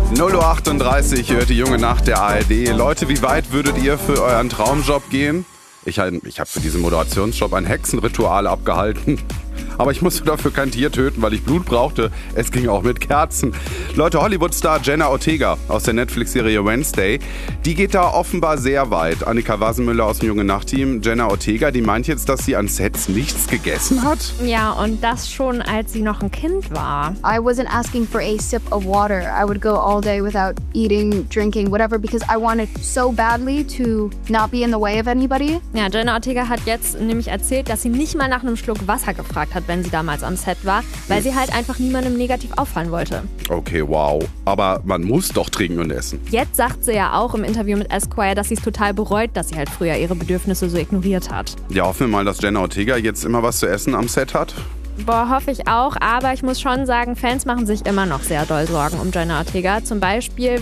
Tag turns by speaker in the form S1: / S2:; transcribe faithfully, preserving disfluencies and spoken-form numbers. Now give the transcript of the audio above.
S1: null Uhr achtunddreißig hört die junge Nacht der A R D. Leute, wie weit würdet ihr für euren Traumjob gehen? Ich, ich habe für diesen Moderationsjob ein Hexenritual abgehalten. Aber ich musste dafür kein Tier töten, weil ich Blut brauchte. Es ging auch mit Kerzen. Leute, Hollywood-Star Jenna Ortega aus der Netflix-Serie Wednesday, die geht da offenbar sehr weit. Annika Wassenmüller aus dem Junge Nacht-Team. Jenna Ortega, die meint jetzt, dass sie an Sets nichts gegessen hat?
S2: Ja, und das schon, als sie noch ein Kind war.
S3: I wasn't asking for a sip of water. I would go all day without eating, drinking, whatever, because I wanted so badly to not be in the way of anybody.
S2: Ja, Jenna Ortega hat jetzt nämlich erzählt, dass sie nicht mal nach einem Schluck Wasser gefragt hat, wenn sie damals am Set war, weil sie halt einfach niemandem negativ auffallen wollte.
S1: Okay, wow. Aber man muss doch trinken und essen.
S2: Jetzt sagt sie ja auch im Interview mit Esquire, dass sie es total bereut, dass sie halt früher ihre Bedürfnisse so ignoriert hat.
S1: Ja, hoffen wir mal, dass Jenna Ortega jetzt immer was zu essen am Set hat.
S2: Boah, hoffe ich auch. Aber ich muss schon sagen, Fans machen sich immer noch sehr doll Sorgen um Jenna Ortega. Zum Beispiel